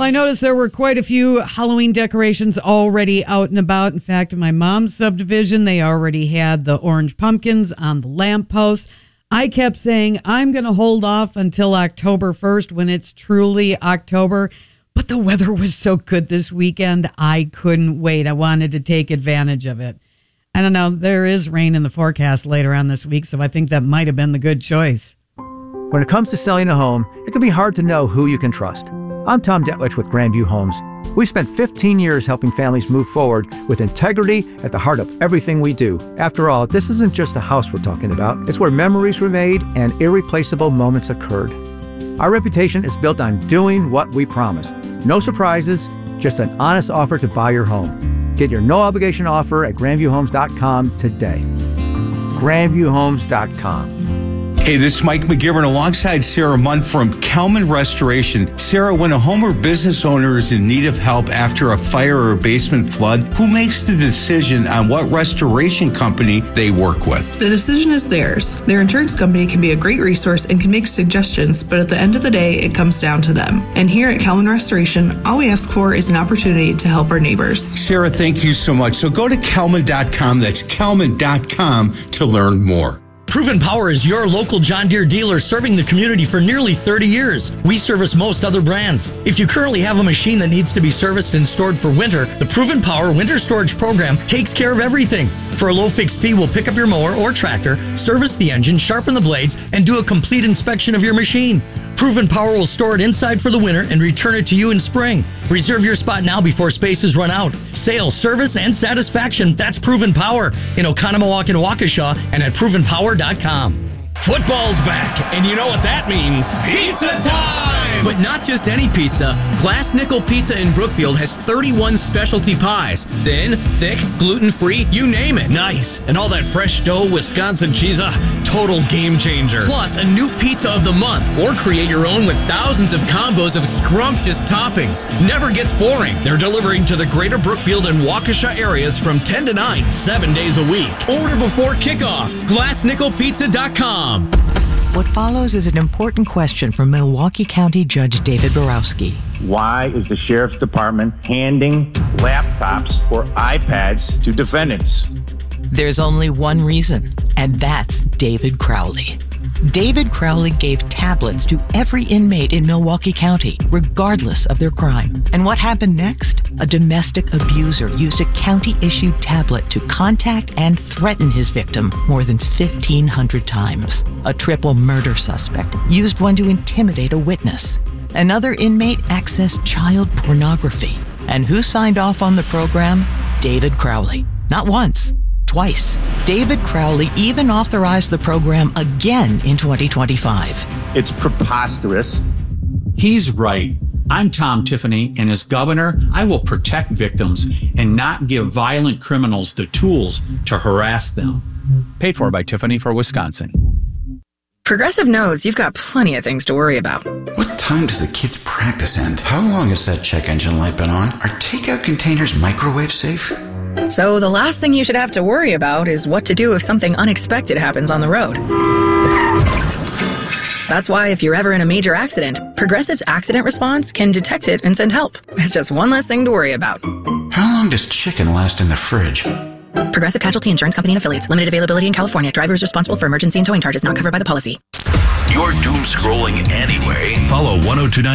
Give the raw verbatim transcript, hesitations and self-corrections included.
I noticed there were quite a few Halloween decorations already out and about. In fact, in my mom's subdivision, they already had the orange pumpkins on the lamppost. I kept saying, I'm going to hold off until October first when it's truly October. But the weather was so good this weekend, I couldn't wait. I wanted to take advantage of it. I don't know, there is rain in the forecast later on this week, so I think that might have been the good choice. When it comes to selling a home, it can be hard to know who you can trust. I'm Tom Detwich with Grandview Homes. We've spent fifteen years helping families move forward with integrity at the heart of everything we do. After all, this isn't just a house we're talking about. It's where memories were made and irreplaceable moments occurred. Our reputation is built on doing what we promise. No surprises, just an honest offer to buy your home. Get your no-obligation offer at grandview homes dot com today. grandview homes dot com. Hey, this is Mike McGivern alongside Sarah Munn from Kelman Restoration. Sarah, when a home or business owner is in need of help after a fire or a basement flood, who makes the decision on what restoration company they work with? The decision is theirs. Their insurance company can be a great resource and can make suggestions, but at the end of the day, it comes down to them. And here at Kelman Restoration, all we ask for is an opportunity to help our neighbors. Sarah, thank you so much. So go to kelman dot com. That's kelman dot com to learn more. Proven Power is your local John Deere dealer serving the community for nearly thirty years. We service most other brands. If you currently have a machine that needs to be serviced and stored for winter, the Proven Power Winter Storage Program takes care of everything. For a low fixed fee, we'll pick up your mower or tractor, service the engine, sharpen the blades, and do a complete inspection of your machine. Proven Power will store it inside for the winter and return it to you in spring. Reserve your spot now before spaces run out. Sales, service, and satisfaction, that's Proven Power in Oconomowoc and Waukesha and at proven power dot com. Football's back, and you know what that means. Pizza time! But not just any pizza. Glass Nickel Pizza in Brookfield has thirty-one specialty pies. Thin, thick, gluten-free, you name it. Nice. And all that fresh dough, Wisconsin cheese, a total game changer. Plus, a new pizza of the month. Or create your own with thousands of combos of scrumptious toppings. Never gets boring. They're delivering to the greater Brookfield and Waukesha areas from ten to nine, seven days a week. Order before kickoff. glass nickel pizza dot com. What follows is an important question from Milwaukee County Judge David Borowski. Why is the Sheriff's Department handing laptops or iPads to defendants? There's only one reason, and that's David Crowley. David Crowley gave tablets to every inmate in Milwaukee County, regardless of their crime. And what happened next? A domestic abuser used a county-issued tablet to contact and threaten his victim more than fifteen hundred times. A triple murder suspect used one to intimidate a witness. Another inmate accessed child pornography. And who signed off on the program? David Crowley. Not once. Twice. David Crowley even authorized the program again in twenty twenty-five. It's preposterous. He's right. I'm Tom Tiffany, and as governor, I will protect victims and not give violent criminals the tools to harass them. Paid for by Tiffany for Wisconsin. Progressive knows you've got plenty of things to worry about. What time does the kids' practice end? How long has that check engine light been on? Are takeout containers microwave safe? So the last thing you should have to worry about is what to do if something unexpected happens on the road. That's why if you're ever in a major accident, Progressive's accident response can detect it and send help. It's just one less thing to worry about. How long does chicken last in the fridge? Progressive Casualty Insurance Company and Affiliates. Limited availability in California. Driver is responsible for emergency and towing charges not covered by the policy. You're doom scrolling anyway. Follow one oh two nine